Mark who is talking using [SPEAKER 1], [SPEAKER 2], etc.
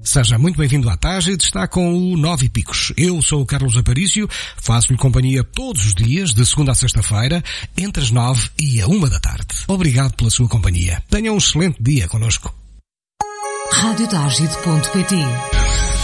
[SPEAKER 1] Seja muito bem-vindo à Tágide, está com o 9 e Picos. Eu sou o Carlos Aparício, faço-lhe companhia todos os dias, de segunda a sexta-feira, entre as 9 e a 1 da tarde. Obrigado pela sua companhia. Tenha um excelente dia connosco.
[SPEAKER 2] Radiotágide.pt